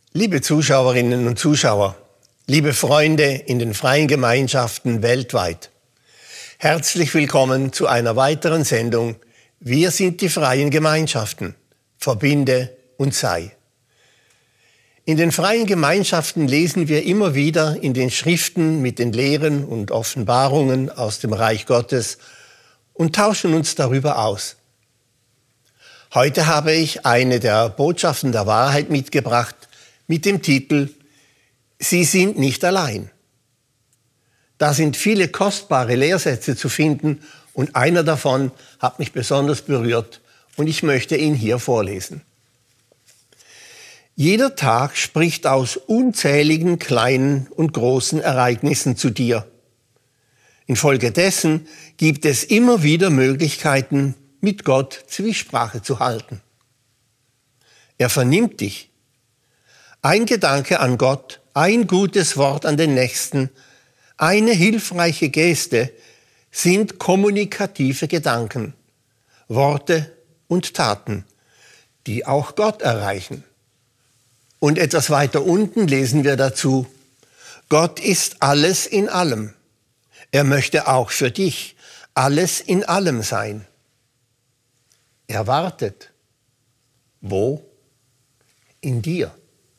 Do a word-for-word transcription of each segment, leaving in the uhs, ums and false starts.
Liebe Zuschauerinnen und Zuschauer, liebe Freunde in den freien Gemeinschaften weltweit, herzlich willkommen zu einer weiteren Sendung Wir sind die freien Gemeinschaften, verbinde und sei. In den freien Gemeinschaften lesen wir immer wieder in den Schriften mit den Lehren und Offenbarungen aus dem Reich Gottes und tauschen uns darüber aus. Heute habe ich eine der Botschaften der Wahrheit mitgebracht mit dem Titel Sie sind nicht allein. Da sind viele kostbare Lehrsätze zu finden und einer davon hat mich besonders berührt und ich möchte ihn hier vorlesen. Jeder Tag spricht aus unzähligen kleinen und großen Ereignissen zu dir. Infolgedessen gibt es immer wieder Möglichkeiten, mit Gott Zwiesprache zu halten. Er vernimmt dich. Ein Gedanke an Gott, ein gutes Wort an den Nächsten, eine hilfreiche Geste sind kommunikative Gedanken, Worte und Taten, die auch Gott erreichen. Und etwas weiter unten lesen wir dazu: Gott ist alles in allem. Er möchte auch für dich alles in allem sein. Er wartet. Wo? In dir.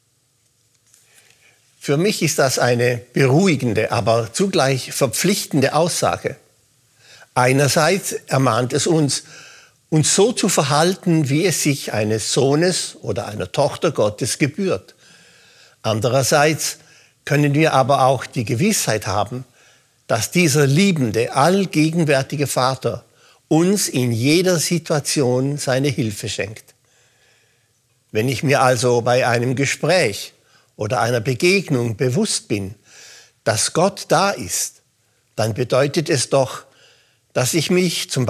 Für mich ist das eine beruhigende, aber zugleich verpflichtende Aussage. Einerseits ermahnt es uns, uns so zu verhalten, wie es sich eines Sohnes oder einer Tochter Gottes gebührt. Andererseits können wir aber auch die Gewissheit haben, dass dieser liebende, allgegenwärtige Vater uns in jeder Situation seine Hilfe schenkt. Wenn ich mir also bei einem Gespräch oder einer Begegnung bewusst bin, dass Gott da ist, dann bedeutet es doch, dass ich mich zum